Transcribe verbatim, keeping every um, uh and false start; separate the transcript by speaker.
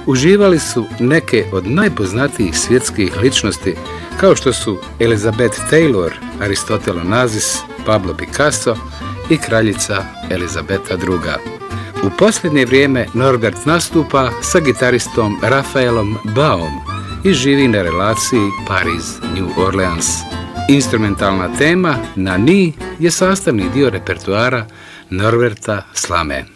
Speaker 1: uživali su neke od najpoznatijih svjetskih ličnosti kao što su Elizabeth Taylor, Aristotle Onassis, Pablo Picasso i kraljica Elizabeta druga. U posljednje vrijeme Norbert nastupa sa gitaristom Rafaelom Baom i živi na relaciji Pariz-New Orleans. Instrumentalna tema Nani je sastavni dio repertoara Norberta Slame.